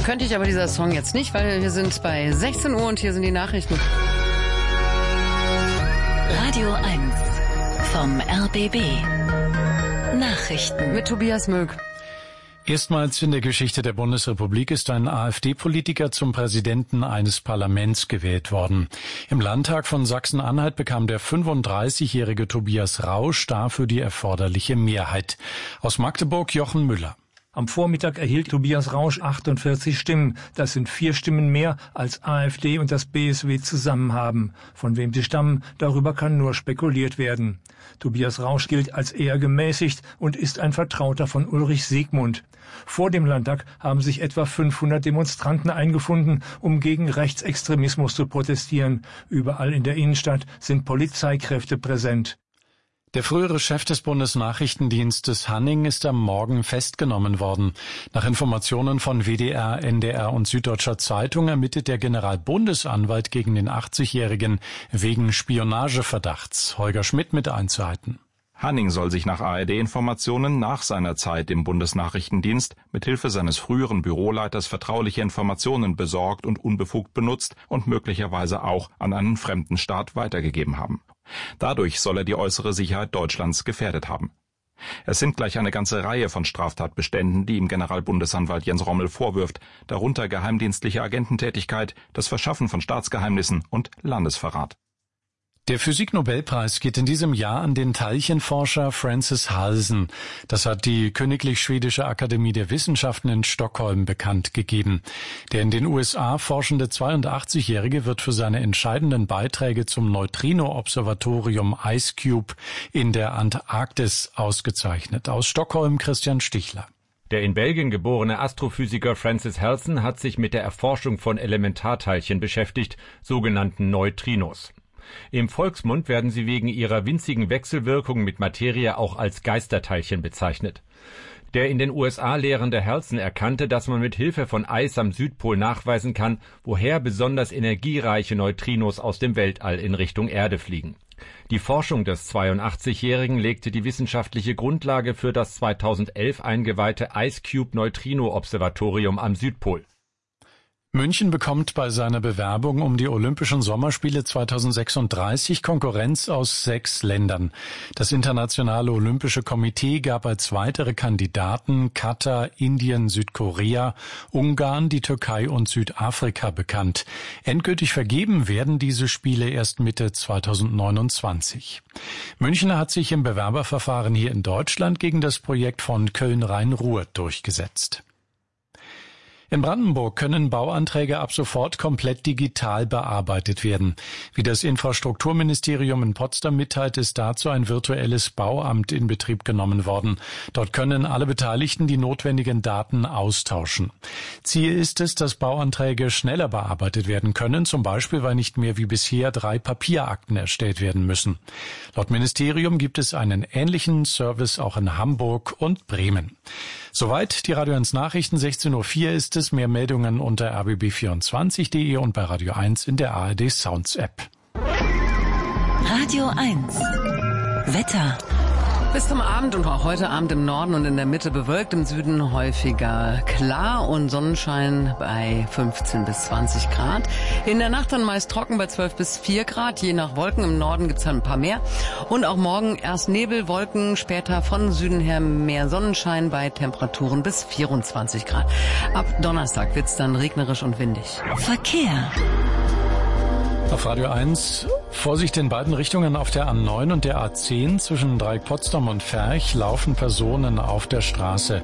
Könnte ich aber dieser Song jetzt nicht, weil wir sind bei 16 Uhr und hier sind die Nachrichten. Radio 1 vom RBB. Nachrichten Mit Tobias Möck. Erstmals in der Geschichte der Bundesrepublik ist ein AfD-Politiker zum Präsidenten eines Parlaments gewählt worden. Im Landtag von Sachsen-Anhalt bekam der 35-jährige Tobias Rausch dafür die erforderliche Mehrheit. Aus Magdeburg Jochen Müller. Am Vormittag erhielt Tobias Rausch 48 Stimmen. Das sind 4 Stimmen mehr, als AfD und das BSW zusammen haben. Von wem sie stammen, darüber kann nur spekuliert werden. Tobias Rausch gilt als eher gemäßigt und ist ein Vertrauter von Ulrich Siegmund. Vor dem Landtag haben sich etwa 500 Demonstranten eingefunden, um gegen Rechtsextremismus zu protestieren. Überall in der Innenstadt sind Polizeikräfte präsent. Der frühere Chef des Bundesnachrichtendienstes Hanning ist am Morgen festgenommen worden. Nach Informationen von WDR, NDR und Süddeutscher Zeitung ermittelt der Generalbundesanwalt gegen den 80-Jährigen wegen Spionageverdachts. Holger Schmidt mit Einzelheiten. Hanning soll sich nach ARD-Informationen nach seiner Zeit im Bundesnachrichtendienst mithilfe seines früheren Büroleiters vertrauliche Informationen besorgt und unbefugt benutzt und möglicherweise auch an einen fremden Staat weitergegeben haben. Dadurch soll er die äußere Sicherheit Deutschlands gefährdet haben. Es sind gleich eine ganze Reihe von Straftatbeständen, die ihm Generalbundesanwalt Jens Rommel vorwirft, darunter geheimdienstliche Agententätigkeit, das Verschaffen von Staatsgeheimnissen und Landesverrat. Der Physiknobelpreis geht in diesem Jahr an den Teilchenforscher Francis Halsen. Das hat die Königlich Schwedische Akademie der Wissenschaften in Stockholm bekannt gegeben. Der in den USA forschende 82-Jährige wird für seine entscheidenden Beiträge zum Neutrino-Observatorium IceCube in der Antarktis ausgezeichnet. Aus Stockholm Christian Stichler. Der in Belgien geborene Astrophysiker Francis Halsen hat sich mit der Erforschung von Elementarteilchen beschäftigt, sogenannten Neutrinos. Im Volksmund werden sie wegen ihrer winzigen Wechselwirkung mit Materie auch als Geisterteilchen bezeichnet. Der in den USA lehrende Halsen erkannte, dass man mit Hilfe von Eis am Südpol nachweisen kann, woher besonders energiereiche Neutrinos aus dem Weltall in Richtung Erde fliegen. Die Forschung des 82-Jährigen legte die wissenschaftliche Grundlage für das 2011 eingeweihte IceCube-Neutrino-Observatorium am Südpol. München bekommt bei seiner Bewerbung um die Olympischen Sommerspiele 2036 Konkurrenz aus 6 Ländern. Das Internationale Olympische Komitee gab als weitere Kandidaten Katar, Indien, Südkorea, Ungarn, die Türkei und Südafrika bekannt. Endgültig vergeben werden diese Spiele erst Mitte 2029. München hat sich im Bewerberverfahren hier in Deutschland gegen das Projekt von Köln-Rhein-Ruhr durchgesetzt. In Brandenburg können Bauanträge ab sofort komplett digital bearbeitet werden. Wie das Infrastrukturministerium in Potsdam mitteilt, ist dazu ein virtuelles Bauamt in Betrieb genommen worden. Dort können alle Beteiligten die notwendigen Daten austauschen. Ziel ist es, dass Bauanträge schneller bearbeitet werden können, zum Beispiel, weil nicht mehr wie bisher 3 Papierakten erstellt werden müssen. Laut Ministerium gibt es einen ähnlichen Service auch in Hamburg und Bremen. Soweit die Radio 1 Nachrichten, 16:04 ist es. Mehr Meldungen unter rbb24.de und bei Radio 1 in der ARD Sounds App. Radio 1 Wetter. Bis zum Abend und auch heute Abend im Norden und in der Mitte bewölkt, im Süden häufiger klar und Sonnenschein bei 15 bis 20 Grad. In der Nacht dann meist trocken bei 12 bis 4 Grad, je nach Wolken. Im Norden gibt's dann ein paar mehr. Und auch morgen erst Nebel, Wolken, später von Süden her mehr Sonnenschein bei Temperaturen bis 24 Grad. Ab Donnerstag wird's dann regnerisch und windig. Verkehr. Auf Radio 1 Vorsicht in beiden Richtungen auf der A9 und der A10 zwischen Dreieck Potsdam und Ferch laufen Personen auf der Straße.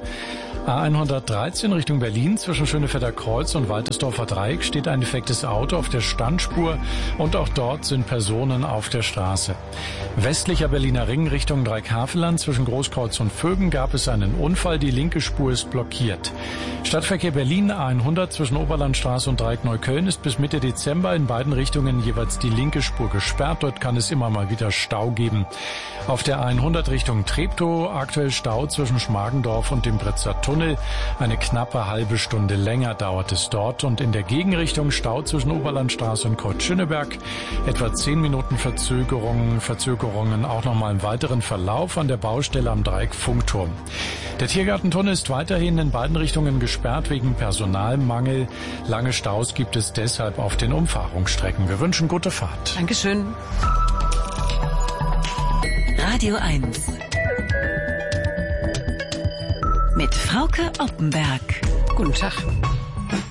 A113 Richtung Berlin zwischen Schönefelder Kreuz und Waltersdorfer Dreieck steht ein defektes Auto auf der Standspur und auch dort sind Personen auf der Straße. Westlicher Berliner Ring Richtung Dreieck-Havelland zwischen Großkreuz und Vögen gab es einen Unfall, die linke Spur ist blockiert. Stadtverkehr Berlin A100 zwischen Oberlandstraße und Dreieck Neukölln ist bis Mitte Dezember in beiden Richtungen jeweils die linke Spur gesperrt. Dort kann es immer mal wieder Stau geben. Auf der 100 Richtung Treptow aktuell Stau zwischen Schmargendorf und dem Britzer Tunnel. Eine knappe halbe Stunde länger dauert es dort. Und in der Gegenrichtung Stau zwischen Oberlandstraße und Kreuz Schöneberg. Etwa 10 Minuten Verzögerungen auch nochmal im weiteren Verlauf an der Baustelle am Dreieck Funkturm. Der Tiergartentunnel ist weiterhin in beiden Richtungen gesperrt wegen Personalmangel. Lange Staus gibt es deshalb auf den Umfahrungsstrecken. Wir wünschen gute Fahrt. Dankeschön. Radio 1 mit Frauke Oppenberg. Guten Tag.